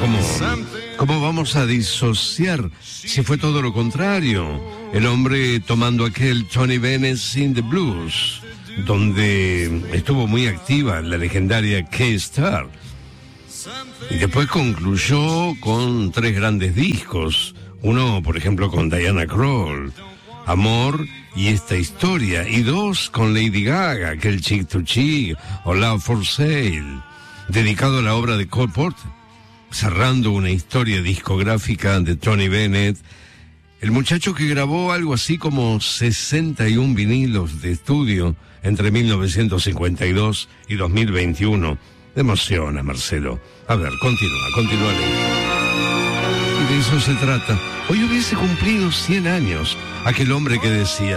¿Cómo vamos a disociar si fue todo lo contrario? El hombre tomando aquel Tony Bennett in the Blues, donde estuvo muy activa la legendaria K-Star. Y después concluyó con 3 grandes discos. Uno, por ejemplo, con Diana Krall, Amor y Esta Historia. Y 2 con Lady Gaga, aquel Chick to Chick o Love for Sale, dedicado a la obra de Cole Porter. Cerrando una historia discográfica de Tony Bennett, el muchacho que grabó algo así como 61 vinilos de estudio entre 1952 y 2021. Me emociona, Marcelo. A ver, continúa. Y de eso se trata. Hoy hubiese cumplido 100 años aquel hombre que decía: